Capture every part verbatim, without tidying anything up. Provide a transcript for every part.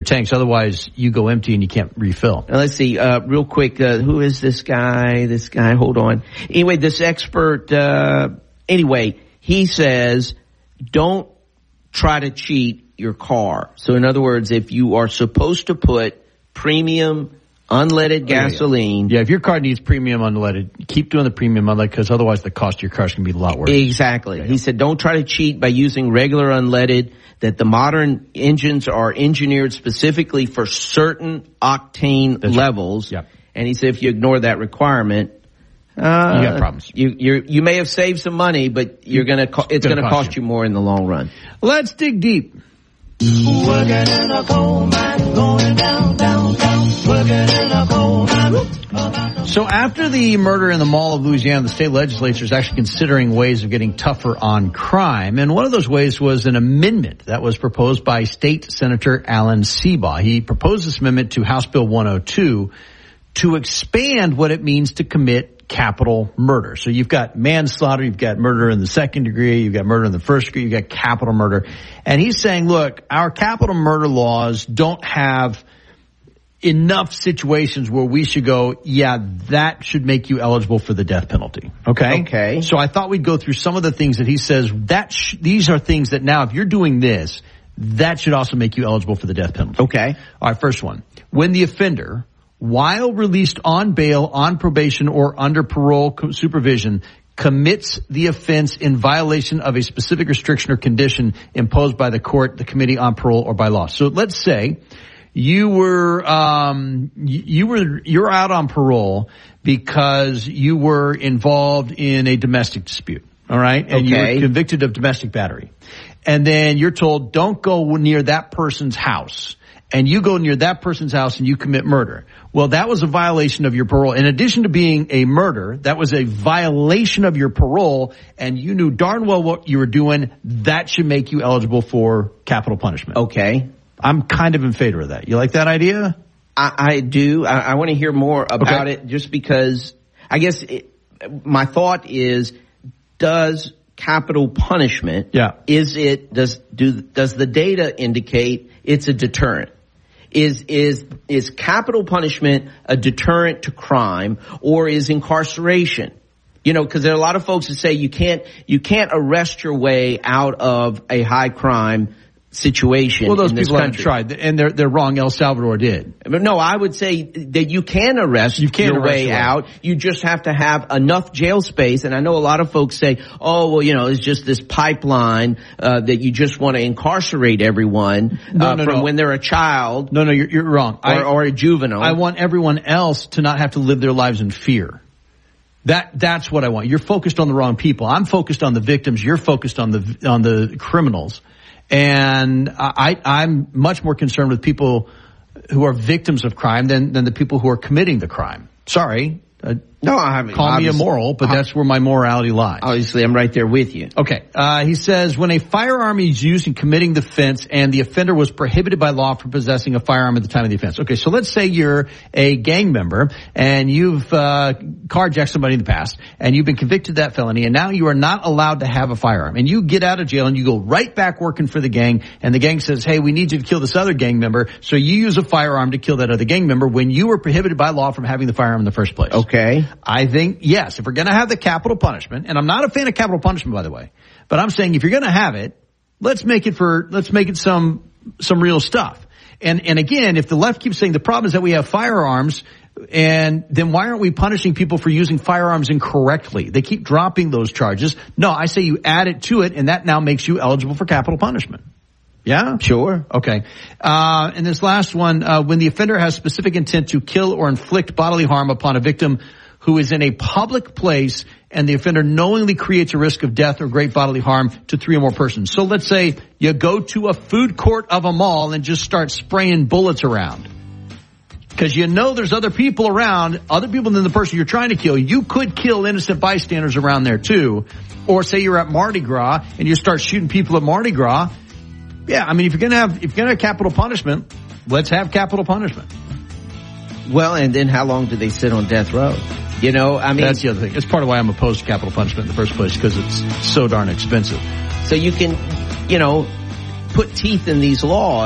tanks. Otherwise, you go empty and you can't refill. Now, let's see, uh, real quick, uh, who is this guy? This guy, hold on. Anyway, this expert, uh, anyway, he says, don't try to cheat your car. So in other words, if you are supposed to put premium unleaded gasoline. Oh, yeah, yeah. yeah, if your car needs premium unleaded, keep doing the premium unleaded because otherwise the cost of your car is going to be a lot worse. Exactly. Yeah, yeah. He said don't try to cheat by using regular unleaded, that the modern engines are engineered specifically for certain octane That's levels. Right. Yeah. And he said if you ignore that requirement, uh, you got problems. You you you may have saved some money, but you're gonna co- it's, it's gonna, gonna cost, cost you. you more in the long run. Let's dig deep. Working in a coal mine, going down, down, down. Working in a coal mine. So after the murder in the Mall of Louisiana, the state legislature is actually considering ways of getting tougher on crime. And one of those ways was an amendment that was proposed by State Senator Alan Seabaugh. He proposed this amendment to House Bill one oh two to expand what it means to commit capital murder. So you've got manslaughter, you've got murder in the second degree, you've got murder in the first degree, you've got capital murder. And he's saying, look, our capital murder laws don't have enough situations where we should go, yeah, that should make you eligible for the death penalty. Okay? Okay. So I thought we'd go through some of the things that he says, that sh- these are things that now if you're doing this, that should also make you eligible for the death penalty. Okay. All right, first one. When the offender, while released on bail, on probation, or under parole supervision, commits the offense in violation of a specific restriction or condition imposed by the court, the committee on parole, or by law. So let's say you were, um, you were, you're out on parole because you were involved in a domestic dispute. All right. And okay. you were convicted of domestic battery. And then you're told, don't go near that person's house. And you go near that person's house and you commit murder. Well, that was a violation of your parole. In addition to being a murder, that was a violation of your parole, and you knew darn well what you were doing. That should make you eligible for capital punishment. Okay. I'm kind of in favor of that. You like that idea? I, I do. I, I want to hear more about okay. it just because I guess it, my thought is, does capital punishment, yeah. is it, does, do, does the data indicate it's a deterrent? Is, is, is capital punishment a deterrent to crime, or is incarceration? You know, cause there are a lot of folks that say you can't, you can't arrest your way out of a high crime situation. Well, those in this people haven't country. tried, and they're they're wrong. El Salvador did. But no, I would say that you can arrest you can your arrest way your out. Way. You just have to have enough jail space. And I know a lot of folks say, "Oh, well, you know, it's just this pipeline uh, that you just want to incarcerate everyone no, uh, no, from no. when they're a child." No, no, you're, you're wrong. Or, I, or a juvenile. I want everyone else to not have to live their lives in fear. That that's what I want. You're focused on the wrong people. I'm focused on the victims. You're focused on the on the criminals. And I, I'm much more concerned with people who are victims of crime than, than the people who are committing the crime. Sorry. Uh, no, I haven't. Call me immoral, but that's where my morality lies. Obviously, I'm right there with you. Okay. Uh, he says, when a firearm is used in committing the offense and the offender was prohibited by law from possessing a firearm at the time of the offense. Okay, so let's say you're a gang member and you've uh, carjacked somebody in the past and you've been convicted of that felony, and now you are not allowed to have a firearm. And you get out of jail and you go right back working for the gang, and the gang says, hey, we need you to kill this other gang member, so you use a firearm to kill that other gang member when you were prohibited by law from having the firearm in the first place. Okay. I think, yes, if we're going to have the capital punishment, and I'm not a fan of capital punishment, by the way, but I'm saying if you're going to have it, let's make it for, let's make it some, some real stuff. And, and again, if the left keeps saying the problem is that we have firearms, and then why aren't we punishing people for using firearms incorrectly? They keep dropping those charges. No, I say you add it to it, and that now makes you eligible for capital punishment. Yeah? Sure. Okay. Uh, and this last one, uh, when the offender has specific intent to kill or inflict bodily harm upon a victim who is in a public place and the offender knowingly creates a risk of death or great bodily harm to three or more persons. So let's say you go to a food court of a mall and just start spraying bullets around. Because you know there's other people around, other people than the person you're trying to kill. You could kill innocent bystanders around there too. Or say you're at Mardi Gras and you start shooting people at Mardi Gras. Yeah, I mean, if you're going to have, if you're going to have capital punishment, let's have capital punishment. Well, and then how long do they sit on death row? You know, I mean, that's the other thing. It's part of why I'm opposed to capital punishment in the first place, because it's so darn expensive. So you can, you know, put teeth in these laws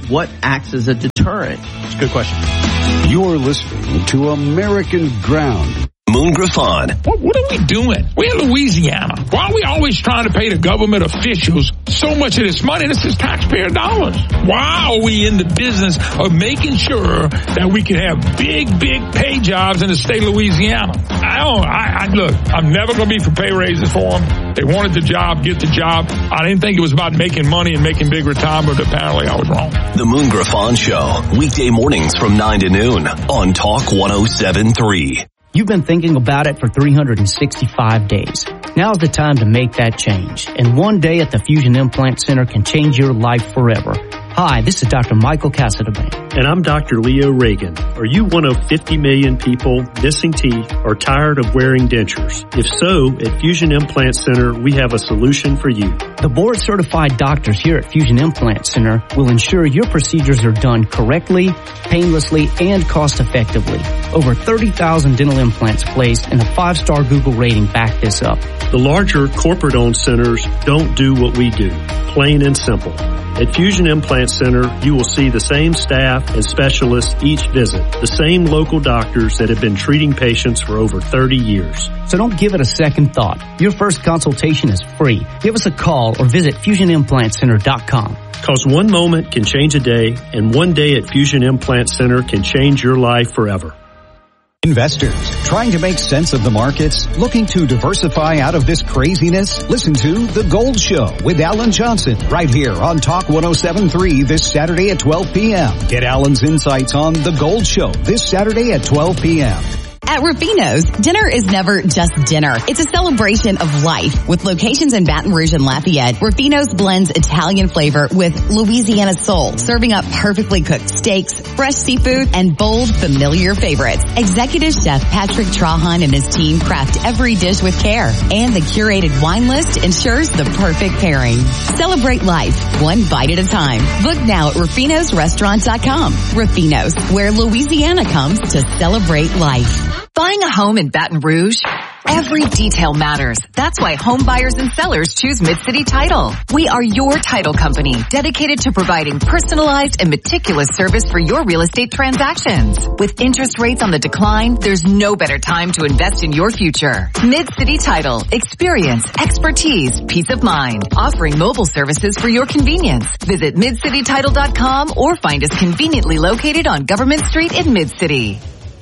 what acts as a deterrent? It's a good question. You're listening to American Ground. Moon Griffon. What, what are we doing? We're in Louisiana. Why are we always trying to pay the government officials so much of this money? This is taxpayer dollars. Why are we in the business of making sure that we can have big, big pay jobs in the state of Louisiana? I don't, I, I look, I'm never going to be for pay raises for them. They wanted the job, get the job. I didn't think it was about making money and making big retirement, but apparently I was wrong. The Moon Griffon Show, weekday mornings from nine to noon on Talk one oh seven point three. You've been thinking about it for three hundred sixty-five days. Now's the time to make that change. And one day at the Fusion Implant Center can change your life forever. Hi, this is Doctor Michael Casadabane. And I'm Doctor Leo Reagan. Are you one of fifty million people missing teeth or tired of wearing dentures? If so, at Fusion Implant Center, we have a solution for you. The board-certified doctors here at Fusion Implant Center will ensure your procedures are done correctly, painlessly, and cost-effectively. Over thirty thousand dental implants placed, and a five-star Google rating back this up. The larger corporate-owned centers don't do what we do, plain and simple. At Fusion Implant Center, you will see the same staff and specialists each visit, the same local doctors that have been treating patients for over thirty years. So don't give it a second thought. Your first consultation is free. Give us a call or visit fusion implant center dot com. Because one moment can change a day, and one day at Fusion Implant Center can change your life forever. Investors trying to make sense of the markets, looking to diversify out of this craziness? Listen to The Gold Show with Alan Johnson right here on Talk one oh seven point three this Saturday at twelve p.m. Get Alan's insights on The Gold Show this Saturday at twelve p.m. At Rufino's, dinner is never just dinner. It's a celebration of life. With locations in Baton Rouge and Lafayette, Rufino's blends Italian flavor with Louisiana soul, serving up perfectly cooked steaks, fresh seafood, and bold, familiar favorites. Executive Chef Patrick Trahan and his team craft every dish with care, and the curated wine list ensures the perfect pairing. Celebrate life, one bite at a time. Book now at rufinos restaurant dot com. Rufino's, where Louisiana comes to celebrate life. Buying a home in Baton Rouge? Every detail matters. That's why home buyers and sellers choose Mid-City Title. We are your title company, dedicated to providing personalized and meticulous service for your real estate transactions. With interest rates on the decline, there's no better time to invest in your future. Mid-City Title. Experience, expertise, peace of mind. Offering mobile services for your convenience. Visit mid city title dot com or find us conveniently located on Government Street in Mid-City.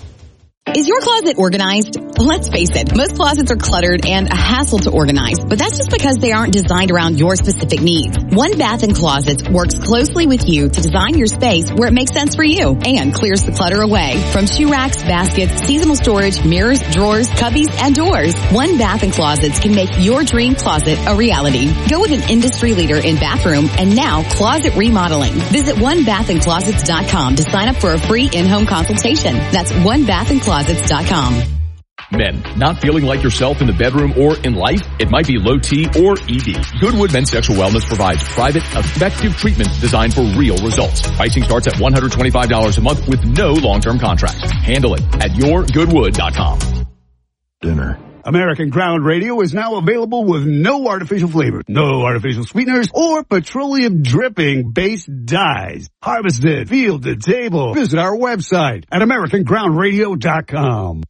Is your closet organized? Let's face it, most closets are cluttered and a hassle to organize, but that's just because they aren't designed around your specific needs. One Bath and Closets works closely with you to design your space where it makes sense for you and clears the clutter away. From shoe racks, baskets, seasonal storage, mirrors, drawers, cubbies, and doors, One Bath and Closets can make your dream closet a reality. Go with an industry leader in bathroom and now closet remodeling. Visit one bath and closets dot com to sign up for a free in-home consultation. That's one bath and closets dot com. Men, not feeling like yourself in the bedroom or in life? It might be low T or E D. Goodwood Men's Sexual Wellness provides private, effective treatments designed for real results. Pricing starts at one hundred twenty-five dollars a month with no long-term contracts. Handle it at your goodwood dot com. Dinner. American Ground Radio is now available with no artificial flavors, no artificial sweeteners, or petroleum dripping based dyes. Harvested, field to table. Visit our website at american ground radio dot com.